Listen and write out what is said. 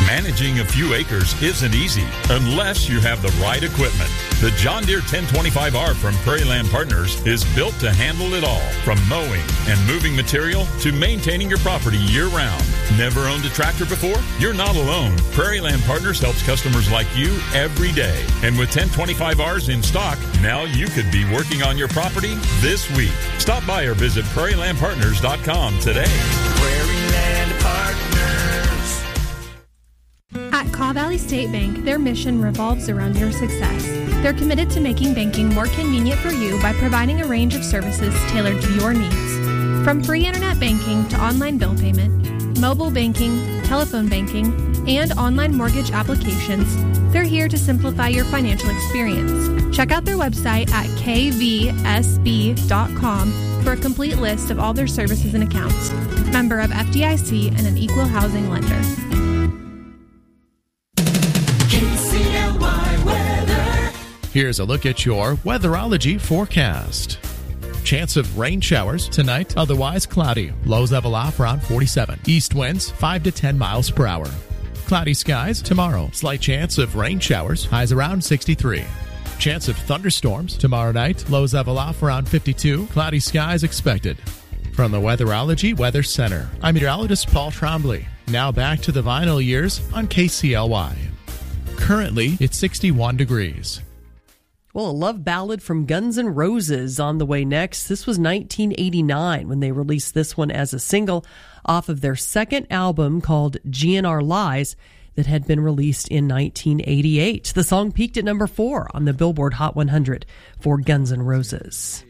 Managing a few acres isn't easy unless you have the right equipment. The John Deere 1025R from Prairie Land Partners is built to handle it all, from mowing and moving material to maintaining your property year-round. Never owned a tractor before? You're not alone. Prairie Land Partners helps customers like you every day. And with 1025Rs in stock, now you could be working on your property this week. Stop by or visit prairielandpartners.com today. Prairie Land Partners. At Kaw Valley State Bank, their mission revolves around your success. They're committed to making banking more convenient for you by providing a range of services tailored to your needs. From free internet banking to online bill payment, mobile banking, telephone banking, and online mortgage applications, they're here to simplify your financial experience. Check out their website at kvsb.com for a complete list of all their services and accounts. Member of FDIC and an equal housing lender. KCLY weather. Here's a look at your weatherology forecast. Chance of rain showers tonight, otherwise cloudy. Lows level off around 47. East winds 5 to 10 miles per hour. Cloudy skies tomorrow. Slight chance of rain showers, highs around 63. Chance of thunderstorms tomorrow night. Lows level off around 52. Cloudy skies expected. From the Weatherology Weather Center, I'm meteorologist Paul Trombley. Now back to the vinyl years on KCLY. Currently, it's 61 degrees. Well, a love ballad from Guns N' Roses on the way next. This was 1989 when they released this one as a single off of their second album called GNR Lies that had been released in 1988. The song peaked at number 4 on the Billboard Hot 100 for Guns N' Roses.